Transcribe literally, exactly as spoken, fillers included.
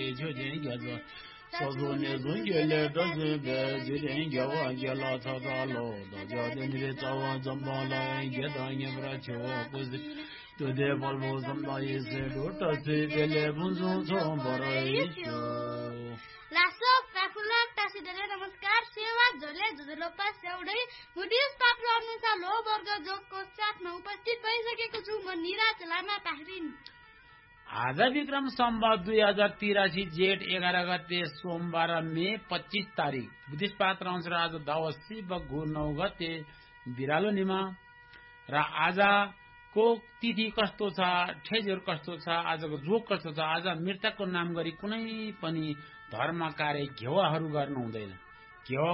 소소네 존결레 더즈베 지랭겨와 gelata달로 더자든리 자와 점발라 게다니 브라초 고지 도데 발보 점바이세 도타세 델레 분존 sombarai Lasso, Pafulak, Tasidere, Namaskar, Seva, Zole, Zulopa, Seudai, Buddhist पात्र अनुसार लो वर्ग जोगको साथमा उपस्थित भइसकेको छु म निराज लामा पाखरिन। आज विक्रम सम्वत दुई हजार तिरासी जेठ एघार गते सोमबार मे पच्चीस तारिक बुद्धिस्ट पात्र अनुसार आज दवसी बग्गु नौ गते बिरालो निमा र आजको तिथि कस्तो छ, ठेजहरू कस्तो छ, आजको जोग कस्तो छ। आज मृतकको नाम गरी कुनै पनि धर्म कार्य घेवाहरू गर्नु हुँदैन। घेवा